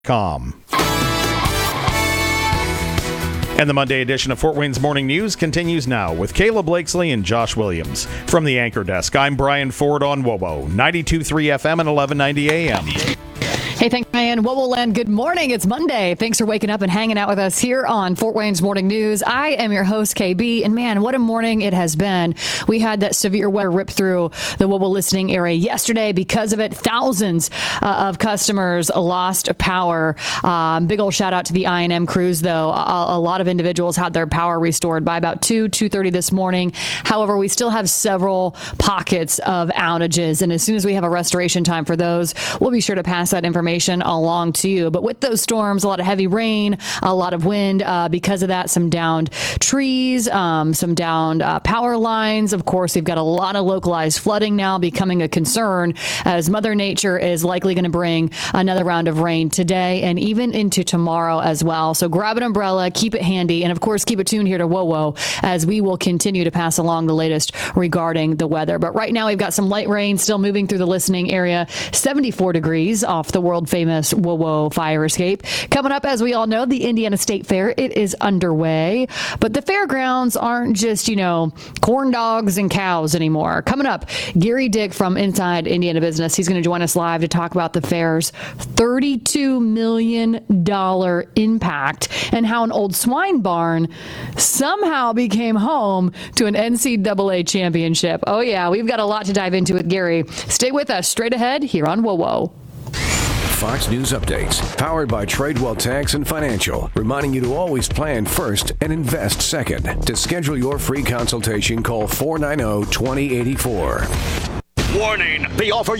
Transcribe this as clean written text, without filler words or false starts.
And the Monday edition of Fort Wayne's Morning News continues now with Kayla Blakesley and Josh Williams. From the Anchor Desk, I'm Brian Ford on WOWO, 92.3 FM and 1190 AM. Hey, thanks, Ryan. WOWO Land, good morning. It's Monday. Thanks for waking up and hanging out with us here on Fort Wayne's Morning News. I am your host, KB, and man, what a morning it has been. We had that severe weather rip through the WOWO listening area yesterday. Because of it, thousands of customers lost power. Big old shout out to the I&M crews, though. A lot of individuals had their power restored by about 2:30 this morning. However, we still have several pockets of outages, and as soon as we have a restoration time for those, we'll be sure to pass that information along to you. But with those storms, a lot of heavy rain, a lot of wind. Because of that, some downed trees, some downed power lines. Of course, we've got a lot of localized flooding now becoming a concern as Mother Nature is likely going to bring another round of rain today and even into tomorrow as well. So grab an umbrella, keep it handy, and of course, keep it tuned here to WOWO as we will continue to pass along the latest regarding the weather. But right now, we've got some light rain still moving through the listening area, 74 degrees off the world famous WOWO fire escape. Coming up, as we all know, the Indiana State Fair, it is underway. But the fairgrounds aren't just, corn dogs and cows anymore. Coming up, Gary Dick from Inside Indiana Business. He's going to join us live to talk about the fair's $32 million impact and how an old swine barn somehow became home to an NCAA championship. Oh, yeah, we've got a lot to dive into with Gary. Stay with us straight ahead here on WOWO. Fox News updates, powered by Tradewell Tax and Financial, reminding you to always plan first and invest second. To schedule your free consultation, call 490-2084. Warning, the offer